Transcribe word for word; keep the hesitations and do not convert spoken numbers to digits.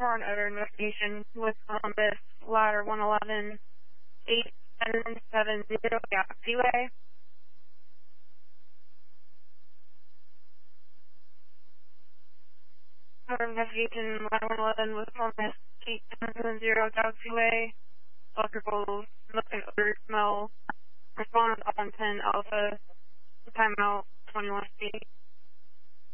for an odor investigation with Columbus, ladder one eleven, eight seven seven zero Galaxy Way. For investigation, ladder one eleven with Columbus, eight seven seven zero Galaxy Way. Electrical, nothing odor, smell. Respond on ten Alpha. Timeout twenty-one feet.